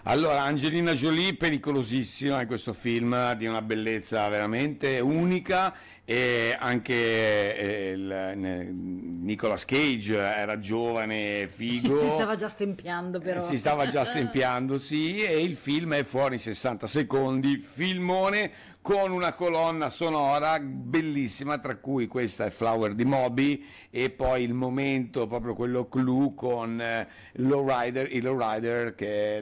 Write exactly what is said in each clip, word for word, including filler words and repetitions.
Allora, Angelina Jolie pericolosissima in questo film, di una bellezza veramente unica, e anche eh, il, ne- Nicolas Cage era giovane, figo. Si stava già stempiando però. Si stava già stempiando, sì, e il film è fuori in sessanta secondi, filmone con una colonna sonora bellissima, tra cui questa è Flower di Moby, e poi il momento, proprio quello clou, con eh, Lowrider, il Lowrider, che è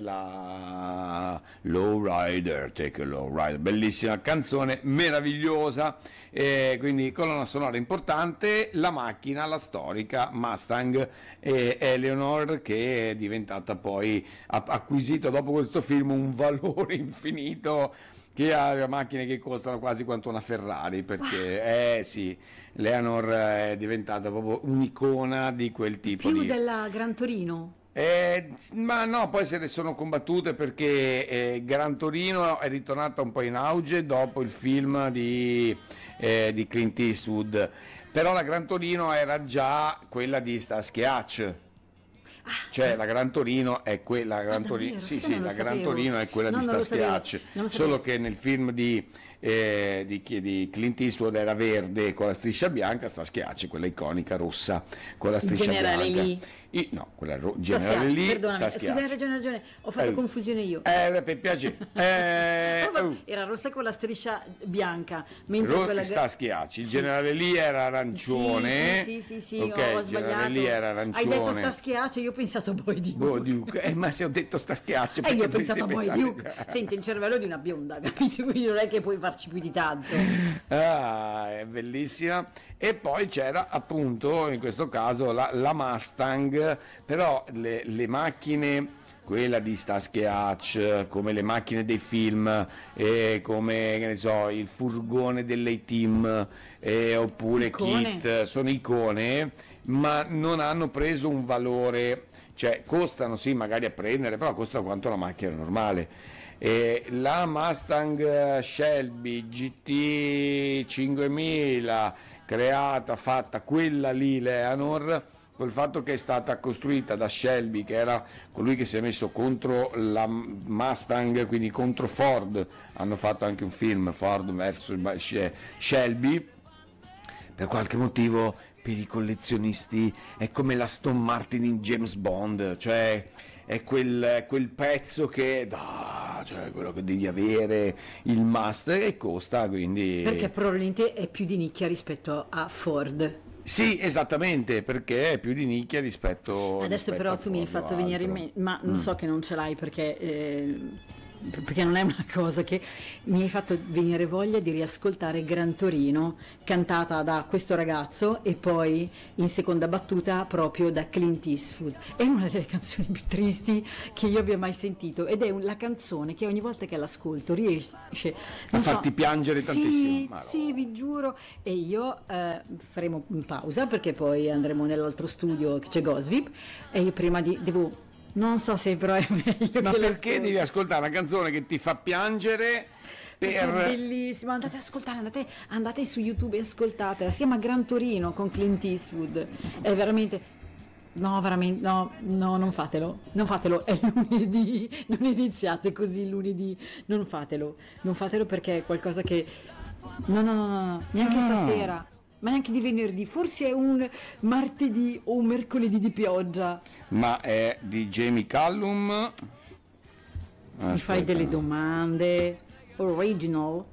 la Lowrider, take a Lowrider, bellissima canzone, meravigliosa, e quindi colonna sonora importante, la macchina, la storica Mustang e Eleanor, che è diventata poi, ha acquisito dopo questo film un valore infinito, che ha macchine che costano quasi quanto una Ferrari, perché eh sì, Eleanor è diventata proprio un'icona di quel tipo Più di... della Gran Torino. Eh, ma no, poi se ne sono combattute, perché eh, Gran Torino è ritornata un po' in auge dopo il film di, eh, di Clint Eastwood, però la Gran Torino era già quella di Starsky Hutch. Ah, Cioè la Gran Torino è quella, la Gran ah, Torino, davvero? sì, Sai che sì, non lo la Gran sapevo. Torino è quella No, di non lo Starsky sapevo, Hutch, non lo solo sapevo. che nel film di, eh, di, chi- di Clint Eastwood era verde con la striscia bianca, Starsky Hutch è quella iconica rossa con la Il striscia generale bianca. Lee. I- no, quella ro- Starsky generale Hutch, lì, perdonami, Starsky scusa, hai Hutch. ragione, hai ragione, ho fatto Eh, confusione io. Eh, per piacere. Eh, Oh, ma uh. era rossa con la striscia bianca, mentre Ro- quella Starsky Hutch, il Sì. generale lì era arancione. Sì, sì, sì, sì, ok, ho il generale sbagliato. lì era Hai arancione. detto Starsky Hutch, io ho pensato a Boy Duke. Boh, Duke. Eh, ma se ho detto Starsky Hutch, E perché io ho dovresti pensato a Boy pensare- Duke. Senti, il cervello di una bionda, capito? Quindi non è che puoi farci più di tanto. Ah, è bellissima. E poi c'era appunto in questo caso la, la Mustang, però le, le macchine, quella di Starsky Hutch, come le macchine dei film, eh, come che ne so, il furgone dell'A-Team, eh, oppure Icone. Kit, sono icone, ma non hanno preso un valore, cioè costano sì magari a prendere, però costano quanto una macchina normale. E la Mustang Shelby G T cinquemila, creata, fatta quella lì, Leonor, col fatto che è stata costruita da Shelby, che era colui che si è messo contro la Mustang, quindi contro Ford, hanno fatto anche un film, Ford versus Shelby, per qualche motivo per i collezionisti è come la Aston Martin in James Bond, cioè è quel, è quel pezzo che ah, cioè quello che devi avere, il must, e costa, quindi Perché probabilmente è più di nicchia rispetto a Ford. sì, esattamente, perché è più di nicchia rispetto Adesso rispetto però a tu mi hai Ford o fatto venire in altro. mente, ma non so che non ce l'hai perché, eh, perché non è una cosa che mi hai fatto venire voglia di riascoltare Gran Torino, cantata da questo ragazzo e poi in seconda battuta proprio da Clint Eastwood. È una delle canzoni più tristi che io abbia mai sentito, ed è un- la canzone che ogni volta che l'ascolto riesce A non so- farti piangere Sì, tantissimo. Ma no. sì, vi giuro. E io eh, faremo in pausa perché poi andremo nell'altro studio che c'è Gosvip, e io prima di devo, non so se però è meglio Ma che perché l'ascolti. devi ascoltare una canzone che ti fa piangere Perché è per... bellissimo, andate ad ascoltare, andate, andate su YouTube e ascoltatela, si chiama Gran Torino con Clint Eastwood, è veramente, no veramente, no, no, non fatelo, non fatelo, è lunedì, non iniziate così lunedì, non fatelo, non fatelo perché è qualcosa che, no, no, no, no, no, neanche No. stasera, ma neanche di venerdì, forse è un martedì o un mercoledì di pioggia. Ma è di Jamie Callum. Mi fai delle domande, original.